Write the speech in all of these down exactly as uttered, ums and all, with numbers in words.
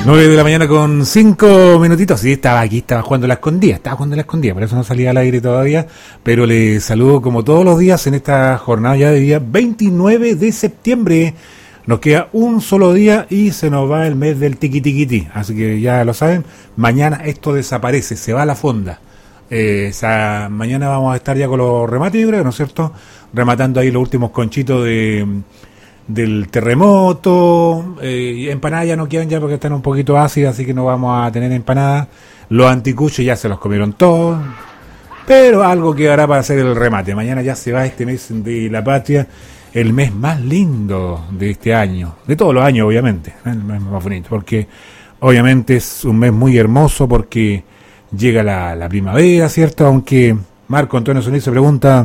nueve de la mañana con cinco minutitos. Sí, estaba aquí, estaba jugando la escondida, estaba jugando la escondida, por eso no salía al aire todavía, pero le saludo como todos los días en esta jornada ya de día veintinueve de septiembre. Nos queda un solo día y se nos va el mes del tiqui tiqui ti, así que ya lo saben, mañana esto desaparece, se va a la fonda. Eh, o sea, mañana vamos a estar ya con los remates, yo creo, ¿no es cierto? Rematando ahí los últimos conchitos de... del terremoto, eh, empanadas ya no quedan ya porque están un poquito ácidas, así que no vamos a tener empanadas. Los anticuchos ya se los comieron todos, pero algo quedará para hacer el remate. Mañana ya se va este mes de la patria, el mes más lindo de este año, de todos los años obviamente, el mes más bonito, porque obviamente es un mes muy hermoso porque llega la, la primavera, ¿cierto? Aunque Marco Antonio Solís se pregunta...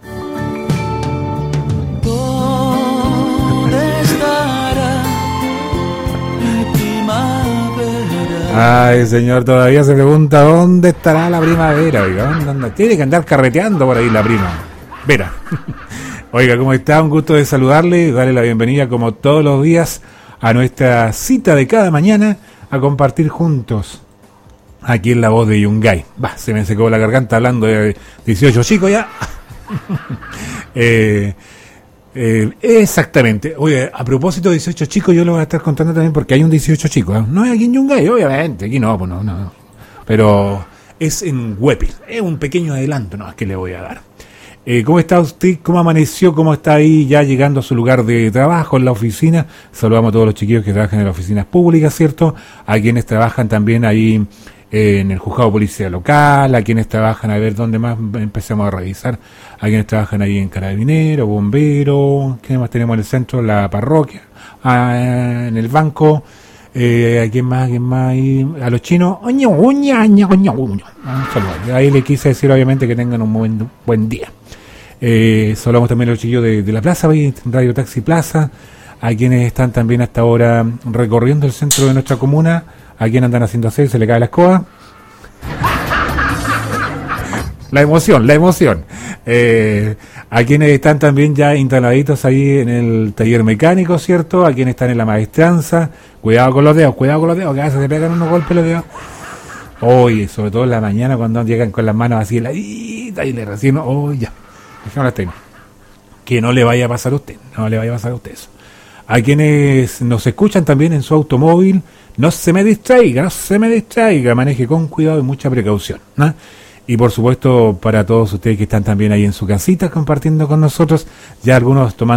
Ay, señor, todavía se pregunta dónde estará la primavera, oiga, ¿dónde anda? Tiene que andar carreteando por ahí la prima. Vera. Oiga, ¿cómo está? Un gusto de saludarle, darle la bienvenida como todos los días a nuestra cita de cada mañana a compartir juntos aquí en La Voz de Yungay. Bah, se me secó la garganta hablando de dieciocho chicos ya. eh... Eh, exactamente. Oye, a propósito de dieciocho chicos, yo lo voy a estar contando también porque hay un dieciocho chico, ¿eh? No es aquí en Yungay, obviamente, aquí no, pues no, no. Pero es en Huepil, es un pequeño adelanto, no, es que le voy a dar. Eh, ¿Cómo está usted? ¿Cómo amaneció? ¿Cómo está ahí ya llegando a su lugar de trabajo, en la oficina? Saludamos a todos los chiquillos que trabajan en las oficinas públicas, ¿cierto? A quienes trabajan también ahí en el juzgado de policía local, a quienes trabajan, a ver dónde más empecemos a revisar, a quienes trabajan ahí en Carabineros, Bomberos, ¿qué más tenemos en el centro? La parroquia, ah, en el banco, eh, a quién más, a quién más, ahí, a los chinos, oño, uña, oño, oño, oño. Un saludo. Ahí le quise decir obviamente que tengan un buen, buen día. Eh, saludamos también a los chiquillos de, de la plaza, Radio Taxi Plaza, a quienes están también hasta ahora recorriendo el centro de nuestra comuna. ¿A quién andan haciendo hacer? ¿Se le cae la escoba? La emoción, la emoción. Eh, a quienes están también ya instaladitos ahí en el taller mecánico, ¿cierto? A quienes están en la maestranza. Cuidado con los dedos, cuidado con los dedos, que a veces se pegan unos golpes los dedos. Oye, sobre todo en la mañana cuando llegan con las manos así heladitas y le recién, oh, ya, dejémoslas tener. Que no le vaya a pasar a usted, no le vaya a pasar a usted eso. A quienes nos escuchan también en su automóvil, no se me distraiga, no se me distraiga, maneje con cuidado y mucha precaución, ¿no? Y por supuesto para todos ustedes que están también ahí en su casita compartiendo con nosotros, ya algunos tomando